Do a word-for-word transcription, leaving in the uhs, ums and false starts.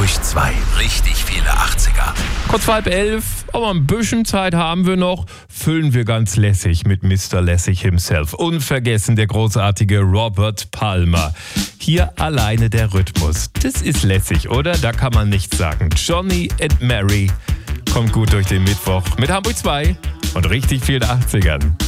Hamburg zwei. Richtig viele achtziger. Kurz vor halb elf, aber ein bisschen Zeit haben wir noch. Füllen wir ganz lässig mit Mister Lässig himself. Unvergessen der großartige Robert Palmer. Hier alleine der Rhythmus. Das ist lässig, oder? Da kann man nichts sagen. Johnny and Mary kommt gut durch den Mittwoch mit Hamburg zwei und richtig vielen achtzigern.